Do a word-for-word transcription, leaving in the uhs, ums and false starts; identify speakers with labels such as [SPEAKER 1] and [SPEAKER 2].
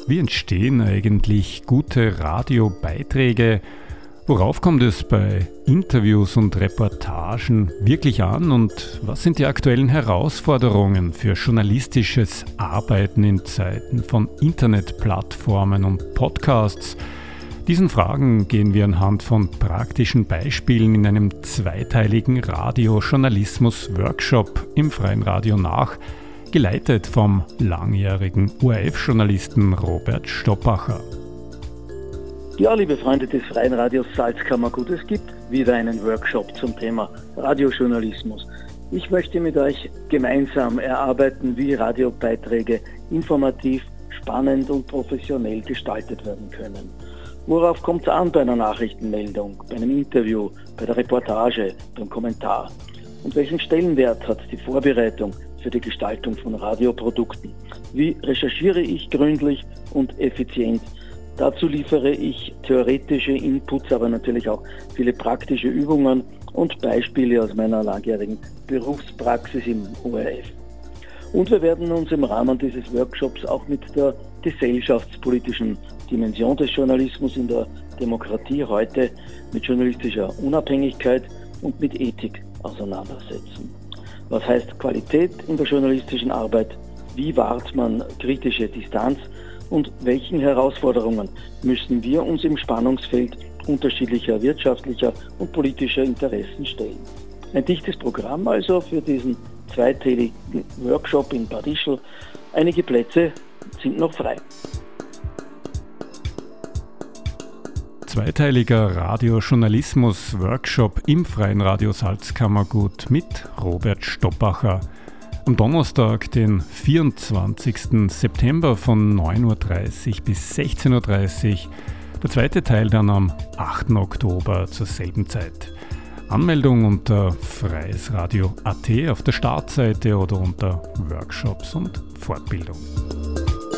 [SPEAKER 1] Wie entstehen eigentlich gute Radiobeiträge? Worauf kommt es bei Interviews und Reportagen wirklich an und was sind die aktuellen Herausforderungen für journalistisches Arbeiten in Zeiten von Internetplattformen und Podcasts? Diesen Fragen gehen wir anhand von praktischen Beispielen in einem zweiteiligen Radiojournalismus-Workshop im Freien Radio nach, geleitet vom langjährigen O R F-Journalisten Robert Stoppacher.
[SPEAKER 2] Ja, liebe Freunde des Freien Radios Salzkammergut, es gibt wieder einen Workshop zum Thema Radiojournalismus. Ich möchte mit euch gemeinsam erarbeiten, wie Radiobeiträge informativ, spannend und professionell gestaltet werden können. Worauf kommt es an bei einer Nachrichtenmeldung, bei einem Interview, bei der Reportage, beim Kommentar? Und welchen Stellenwert hat die Vorbereitung für die Gestaltung von Radioprodukten? Wie recherchiere ich gründlich und effizient? Dazu liefere ich theoretische Inputs, aber natürlich auch viele praktische Übungen und Beispiele aus meiner langjährigen Berufspraxis im O R F. Und wir werden uns im Rahmen dieses Workshops auch mit der gesellschaftspolitischen Dimension des Journalismus in der Demokratie heute, mit journalistischer Unabhängigkeit und mit Ethik auseinandersetzen. Was heißt Qualität in der journalistischen Arbeit? Wie wahrt man kritische Distanz? Und welchen Herausforderungen müssen wir uns im Spannungsfeld unterschiedlicher wirtschaftlicher und politischer Interessen stellen? Ein dichtes Programm also für diesen zweitägigen Workshop in Bad Ischl. Einige Plätze sind noch frei.
[SPEAKER 1] Zweiteiliger Radiojournalismus-Workshop im Freien Radio Salzkammergut mit Robert Stoppacher. Am Donnerstag, den vierundzwanzigsten September von neun Uhr dreißig bis sechzehn Uhr dreißig. Der zweite Teil dann am achten Oktober zur selben Zeit. Anmeldung unter freiesradio punkt at auf der Startseite oder unter Workshops und Fortbildung.